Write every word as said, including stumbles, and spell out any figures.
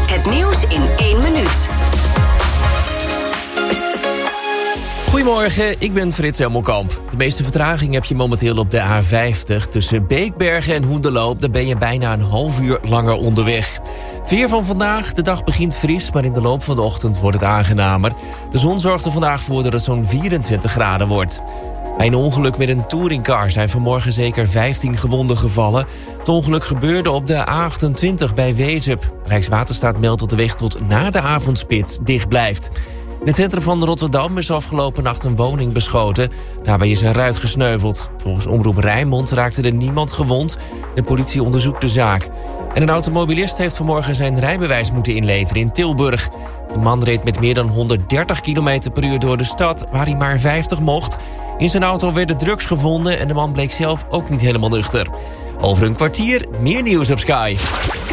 Het nieuws in één minuut. Goedemorgen, ik ben Frits Hemmelkamp. De meeste vertraging heb je momenteel op de A vijftig. Tussen Beekbergen en Hoenderloop, daar ben je bijna een half uur langer onderweg. Het weer van vandaag, de dag begint fris, maar in de loop van de ochtend wordt het aangenamer. De zon zorgt er vandaag voor dat het zo'n vierentwintig graden wordt. Bij een ongeluk met een touringcar zijn vanmorgen zeker vijftien gewonden gevallen. Het ongeluk gebeurde op de A achtentwintig bij Wezep. Rijkswaterstaat meldt dat de weg tot na de avondspits dicht blijft. In het centrum van Rotterdam is afgelopen nacht een woning beschoten. Daarbij is een ruit gesneuveld. Volgens Omroep Rijnmond raakte er niemand gewond. De politie onderzoekt de zaak. En een automobilist heeft vanmorgen zijn rijbewijs moeten inleveren in Tilburg. De man reed met meer dan honderddertig kilometer per uur door de stad, waar hij maar vijftig mocht. In zijn auto werden drugs gevonden en de man bleek zelf ook niet helemaal nuchter. Over een kwartier meer nieuws op Sky.